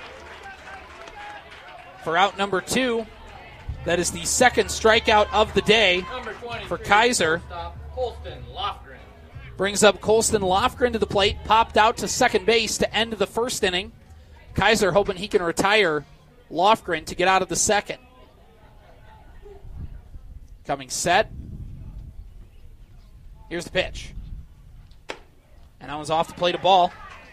for out number 2. That is the second strikeout of the day for Kaiser. Colston Lofgren. Brings up Colston Lofgren to the plate. Popped out to second base to end the first inning. Kaiser hoping he can retire Lofgren to get out of the second. Coming set. Here's the pitch. And that was off the plate of ball.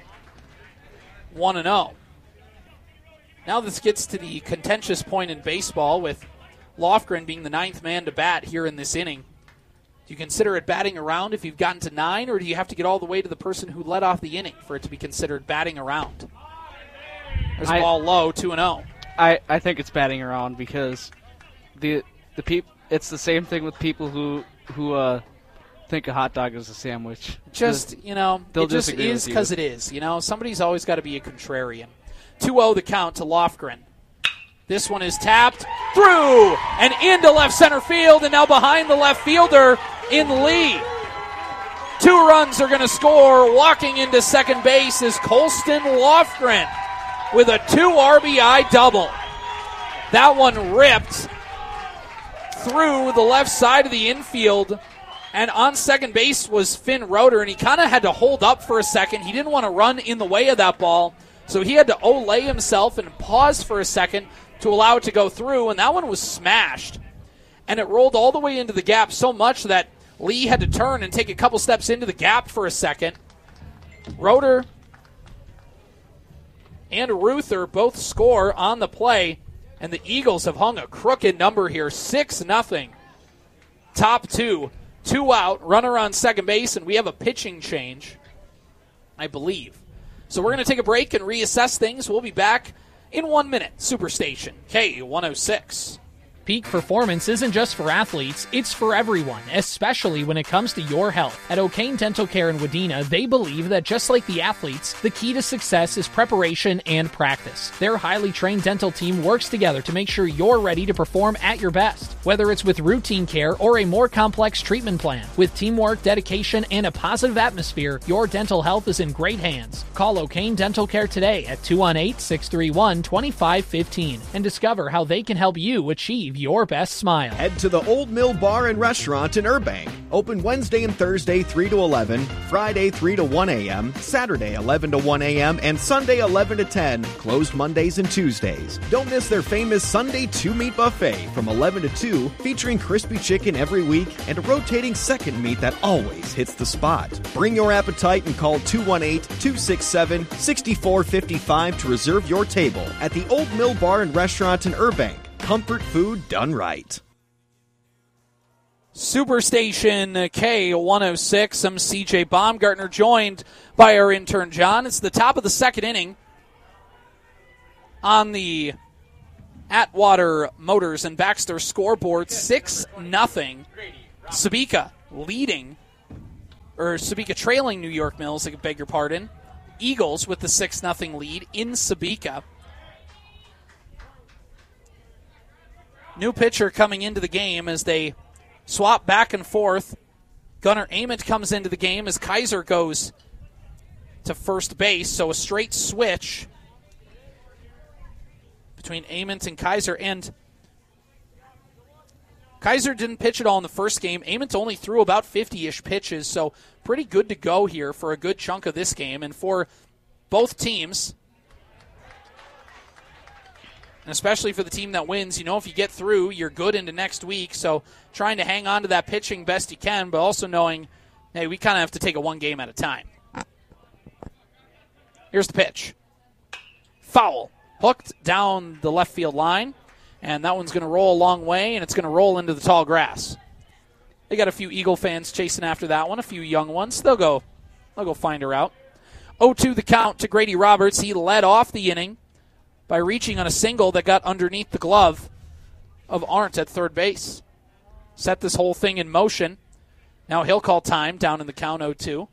1-0. Now this gets to the contentious point in baseball with Lofgren being the 9th man to bat here in this inning. Do you consider it batting around if you've gotten to 9, or do you have to get all the way to the person who led off the inning for it to be considered batting around? There's a ball low, 2-0. I think it's batting around because the it's the same thing with people who think a hot dog is a sandwich. Just, it just is because it is. Somebody's always got to be a contrarian. 2-0 the count to Lofgren. This one is tapped through and into left center field, and now behind the left fielder in Lee. 2 runs are going to score. Walking into second base is Colston Lofgren with a 2 RBI double. That one ripped through the left side of the infield. And on second base was Finn Roeder, and he kind of had to hold up for a second. He didn't want to run in the way of that ball, so he had to olay himself and pause for a second to allow it to go through, and that one was smashed. And it rolled all the way into the gap so much that Lee had to turn and take a couple steps into the gap for a second. Roeder and Ruther both score on the play, and the Eagles have hung a crooked number here, 6-0. Top 2. 2 out, runner on second base, and we have a pitching change, I believe. So we're going to take a break and reassess things. We'll be back in 1 minute. Superstation K106. Peak performance isn't just for athletes, it's for everyone, especially when it comes to your health. At O'Kane Dental Care in Wadena, they believe that just like the athletes, the key to success is preparation and practice. Their highly trained dental team works together to make sure you're ready to perform at your best, whether it's with routine care or a more complex treatment plan. With teamwork, dedication, and a positive atmosphere, your dental health is in great hands. Call O'Kane Dental Care today at 218-631-2515 and discover how they can help you achieve your best smile. Head to the Old Mill Bar and Restaurant in Irbank. Open Wednesday and Thursday 3 to 11, Friday 3 to 1 a.m., Saturday 11 to 1 a.m., and Sunday 11 to 10, closed Mondays and Tuesdays. Don't miss their famous Sunday 2-meat buffet from 11 to 2, featuring crispy chicken every week and a rotating second meat that always hits the spot. Bring your appetite and call 218-267-6455 to reserve your table at the Old Mill Bar and Restaurant in Irbank. Comfort food done right. Superstation K106. I'm CJ Baumgartner, joined by our intern John. It's the top of the second inning on the Atwater Motors and Baxter scoreboard. 6-0. Sabika trailing New York Mills, I beg your pardon. Eagles with the 6-0 lead in Sabika. New pitcher coming into the game as they swap back and forth. Gunnar Ament comes into the game as Kaiser goes to first base, so a straight switch between Ament and Kaiser. And Kaiser didn't pitch at all in the first game. Ament only threw about 50-ish pitches, so pretty good to go here for a good chunk of this game. And for both teams, and especially for the team that wins, if you get through, you're good into next week. So trying to hang on to that pitching best you can, but also knowing, hey, we kind of have to take it one game at a time. Here's the pitch. Foul. Hooked down the left field line, and that one's going to roll a long way, and it's going to roll into the tall grass. They got a few Eagle fans chasing after that one, a few young ones. They'll go find her out. 0-2 the count to Grady Roberts. He led off the inning by reaching on a single that got underneath the glove of Arndt at third base. Set this whole thing in motion. Now he'll call time down in the count, 0-2.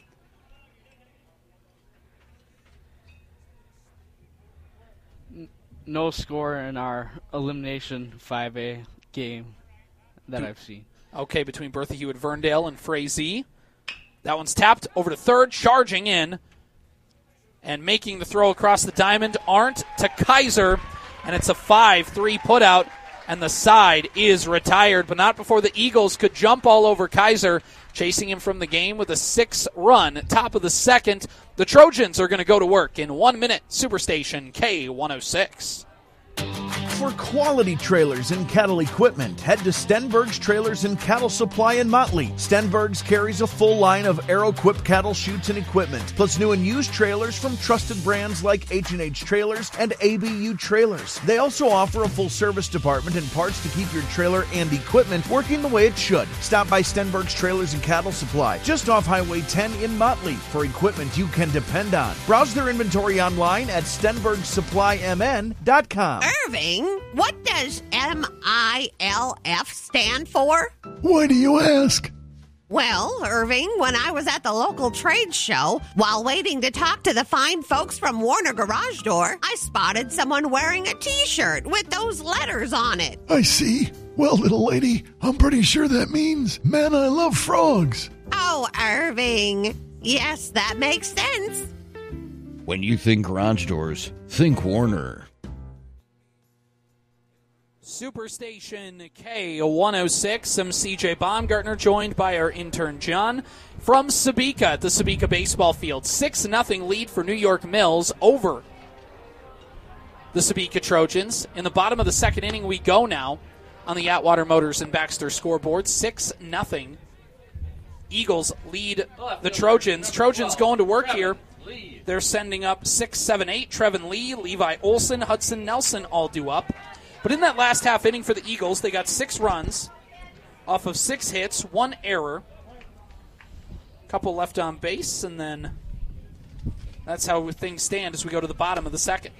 No score in our elimination 5A game that I've seen. Okay, between Bertha Hewitt-Verndale and Frazee. That one's tapped over to third, charging in and making the throw across the diamond. Arndt to Kaiser, and it's a 5-3 putout, and the side is retired, but not before the Eagles could jump all over Kaiser, chasing him from the game with a 6-run top of the second. The Trojans are going to go to work in 1 minute. Superstation K106. For quality trailers and cattle equipment, head to Stenberg's Trailers and Cattle Supply in Motley. Stenberg's carries a full line of Aero-equipped cattle chutes and equipment, plus new and used trailers from trusted brands like H&H Trailers and ABU Trailers. They also offer a full service department and parts to keep your trailer and equipment working the way it should. Stop by Stenberg's Trailers and Cattle Supply, just off Highway 10 in Motley, for equipment you can depend on. Browse their inventory online at StenbergSupplyMN.com. Irving, what does MILF stand for? Why do you ask? Well, Irving, when I was at the local trade show, while waiting to talk to the fine folks from Warner Garage Door, I spotted someone wearing a T-shirt with those letters on it. I see. Well, little lady, I'm pretty sure that means, man, I love frogs. Oh, Irving. Yes, that makes sense. When you think garage doors, think Warner. Superstation K106. I'm CJ Baumgartner, joined by our intern John from Sabika at the Sabika baseball field. 6-0 lead for New York Mills over the Sabika Trojans. In the bottom of the second inning we go now on the Atwater Motors and Baxter scoreboard. 6-0. Eagles lead the Trojans. Trojans going to work here. They're sending up 6, 7, 8. Trevin Lee, Levi Olson, Hudson Nelson all due up. But in that last half inning for the Eagles, they got 6 runs off of 6 hits, 1 error, a couple left on base, and then that's how things stand as we go to the bottom of the second.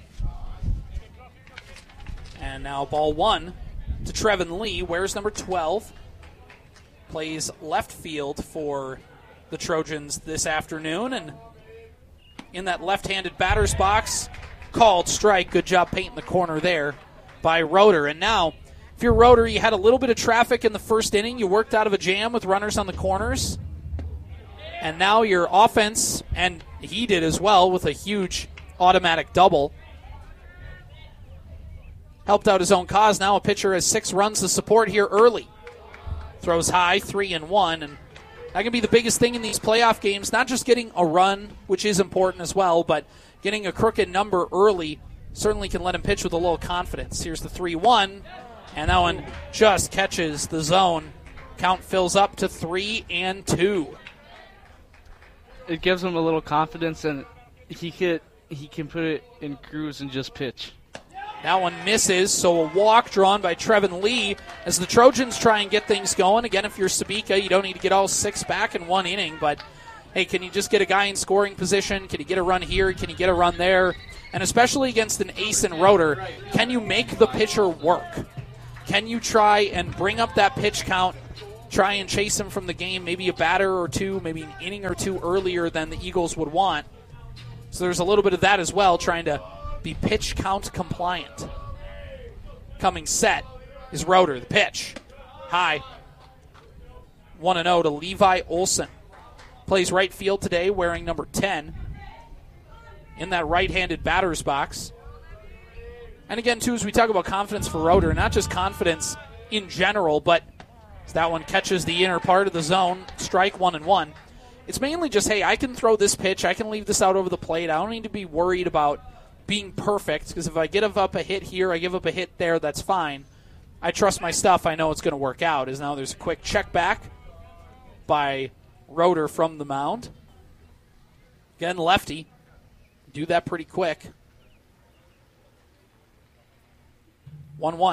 And now ball 1 to Trevin Lee. Wears number 12. Plays left field for the Trojans this afternoon. And in that left-handed batter's box, called strike. Good job painting the corner there by Roeder. And now, if you're Roeder, you had a little bit of traffic in the first inning. You worked out of a jam with runners on the corners. And now your offense, and he did as well with a huge automatic double, helped out his own cause. Now a pitcher has 6 runs to support here early. Throws high, 3-1, and that can be the biggest thing in these playoff games, not just getting a run, which is important as well, but getting a crooked number early certainly can let him pitch with a little confidence. Here's the 3-1, and that one just catches the zone. Count fills up to 3-2. It gives him a little confidence, and he can put it in cruise and just pitch. That one misses, so a walk drawn by Trevin Lee as the Trojans try and get things going. Again, if you're Sabika, you don't need to get all 6 back in one inning, but hey, can you just get a guy in scoring position? Can you get a run here? Can you get a run there? And especially against an ace and Rotor, can you make the pitcher work? Can you try and bring up that pitch count, try and chase him from the game, maybe a batter or two, maybe an inning or two earlier than the Eagles would want? So there's a little bit of that as well, trying to be pitch count compliant. Coming set is Rotor. The pitch. High. 1-0 to Levi Olson. Plays right field today wearing number 10 in that right-handed batter's box. And again, too, as we talk about confidence for Rotor, not just confidence in general, but as that one catches the inner part of the zone, strike 1-1. It's mainly just, hey, I can throw this pitch, I can leave this out over the plate. I don't need to be worried about being perfect, because if I give up a hit here, I give up a hit there, that's fine. I trust my stuff. I know it's going to work out. As now there's a quick check back by Rotor from the mound. Again, lefty. Do that pretty quick. 1-1.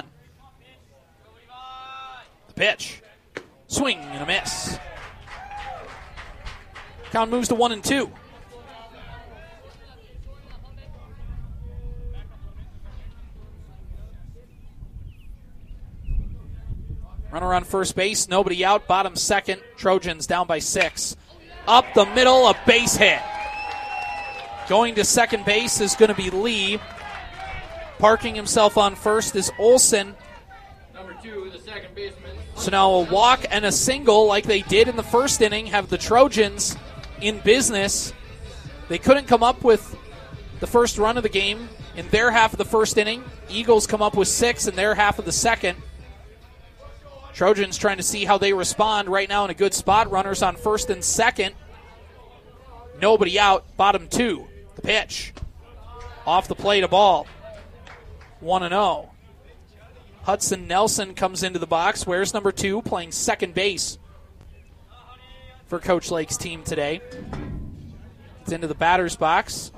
The pitch. Swing and a miss. Count moves to 1-2. Runner on first base, nobody out, bottom second. Trojans down by 6. Up the middle, a base hit. Going to second base is going to be Lee. Parking himself on first is Olson. Number 2, the second baseman. So now a walk and a single like they did in the first inning have the Trojans in business. They couldn't come up with the first run of the game in their half of the first inning. Eagles come up with 6 in their half of the second. Trojans trying to see how they respond right now in a good spot. Runners on first and second. Nobody out. Bottom 2. The pitch. Off the plate, a ball. 1-0. Hudson Nelson comes into the box. Where's number 2 playing second base for Coach Lake's team today. It's into the batter's box.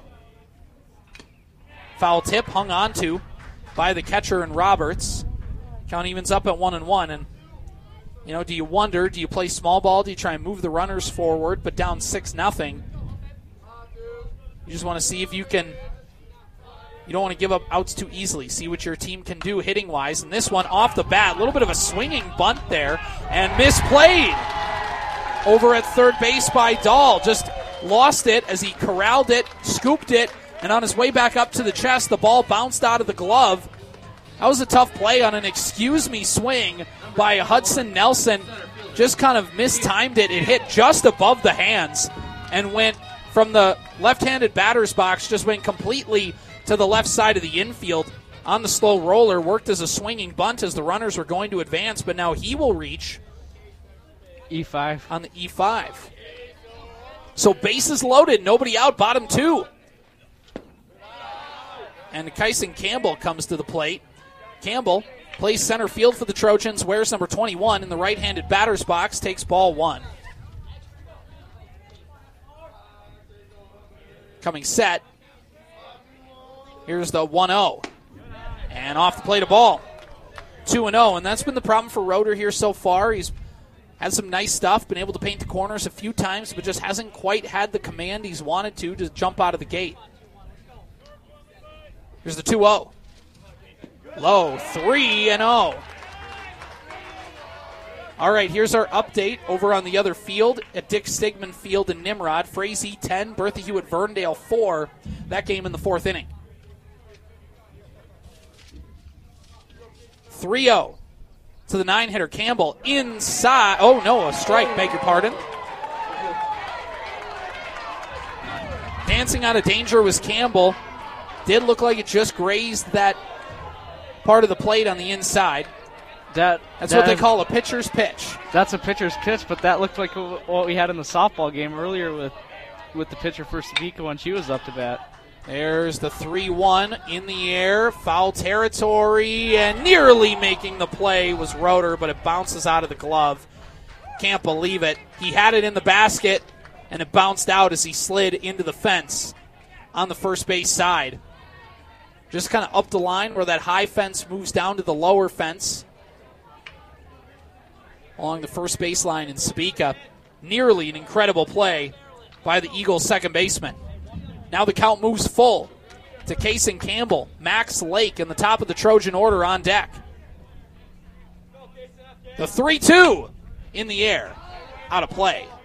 Foul tip hung on to by the catcher and Roberts. Count evens up at 1-1. And you know, do you wonder, do you play small ball? Do you try and move the runners forward, but down 6-0? You just want to see if you can, you don't want to give up outs too easily. See what your team can do hitting-wise. And this one off the bat, a little bit of a swinging bunt there, and misplayed over at third base by Dahl. Just lost it as he corralled it, scooped it, and on his way back up to the chest, the ball bounced out of the glove. That was a tough play on an excuse-me swing by Hudson Nelson. Just kind of mistimed it. It hit just above the hands and went from the left-handed batter's box, just went completely to the left side of the infield on the slow roller. Worked as a swinging bunt as the runners were going to advance, but now he will reach E5 on the E5. So bases loaded, nobody out, bottom 2. And Kyson Campbell comes to the plate. Campbell plays center field for the Trojans, wears number 21 in the right-handed batter's box, takes ball 1. Coming set. Here's the 1-0. And off the plate a ball. 2-0, and that's been the problem for Rotor here so far. He's had some nice stuff, been able to paint the corners a few times, but just hasn't quite had the command he's wanted to jump out of the gate. Here's the 2-0. Low, 3-0. All right, here's our update over on the other field at Dick Stigman Field in Nimrod. Frazee 10, Bertha Hewitt Verndale 4. That game in the 4th inning. 3-0 to the 9-hitter Campbell inside. Oh, no, a strike, beg your pardon. Dancing out of danger was Campbell. Did look like it just grazed that part of the plate on the inside. That's what they call a pitcher's pitch. That's a pitcher's pitch, but that looked like what we had in the softball game earlier with the pitcher for Sabika when she was up to bat. There's the 3-1 in the air, foul territory, and nearly making the play was Rotor, but it bounces out of the glove. Can't believe it. He had it in the basket, and it bounced out as he slid into the fence on the first base side. Just kind of up the line where that high fence moves down to the lower fence. Along the first baseline in Sabika. Nearly an incredible play by the Eagles' second baseman. Now the count moves full to Kason Campbell, Max Lake, and the top of the Trojan order on deck. The 3-2 in the air, out of play.